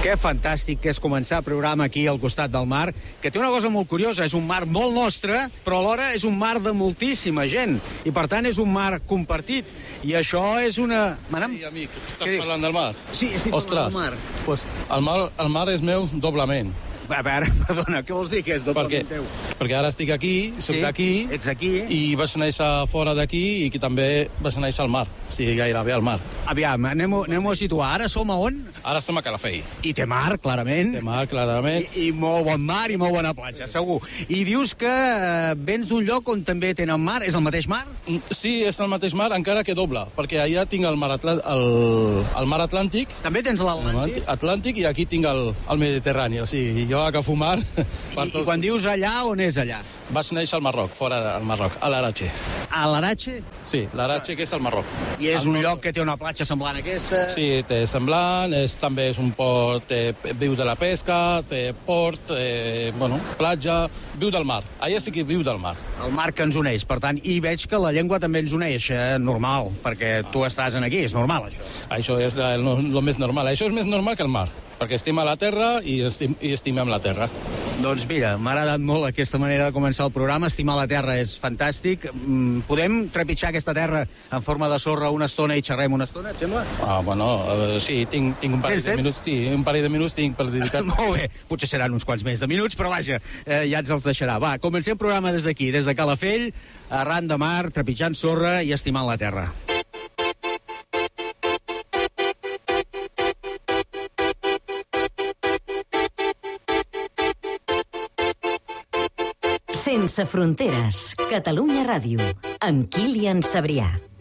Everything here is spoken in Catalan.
Que fantàstic que és començar el programa aquí al costat del mar, que té una cosa molt curiosa, és un mar molt nostre, però alhora és un mar de moltíssima gent, i per tant és un mar compartit, i això és una... Manam? Sí, amic, estàs parlant del mar? Sí, estic parlant del mar. Pues... El mar és meu doblement. A veure, perdona, què vols dir que és doblement teu? Perquè ara estic aquí, soc d'aquí, ets aquí, i vaig néixer fora d'aquí i que també vaig néixer al mar, o sigui, gairebé al mar. Aviam, anem-ho a situar. Ara som a on? Ara estem a Calafell. I té mar, clarament. Té mar, clarament. I molt bon mar i molt bona platja, segur. I dius que vens d'un lloc on també tenen mar? És el mateix mar? Sí, és el mateix mar, encara que doble, perquè allà tinc el mar Atlàntic. També tens l'Atlàntic? Atlàntic, i aquí tinc el Mediterrani, o sigui, jo agafo mar... I quan dius allà, on és allà? Vaig néixer al Marroc, fora del Marroc, a l'Arache. A l'Arache? Sí, l'Arache, que és el Marroc. I és un lloc que té una platja semblant a aquesta? Sí, té semblant, també és un port, viu de la pesca, té port, platja, viu del mar. Allà sí que viu del mar. El mar que ens uneix, per tant, i veig que la llengua també ens uneix, normal, perquè tu estàs aquí, és normal, això. Això és el més normal. Això és més normal que el mar, perquè estima la terra i estimem la terra. Doncs mira, m'ha agradat molt aquesta manera de començar el programa. Estimar la terra és fantàstic. Podem trepitjar aquesta terra en forma de sorra una estona i xerrem una estona, et sembla? Sí, tinc un parell de minuts. Sí, un parell de minuts tinc per dedicar. Molt bé, potser seran uns quants més de minuts, però vaja, ja ens els deixarà. Va, comencem el programa des d'aquí, des de Calafell, arran de mar, trepitjant sorra i estimant la terra. Sense fronteres, Catalunya Ràdio, amb Kilian Sabrià.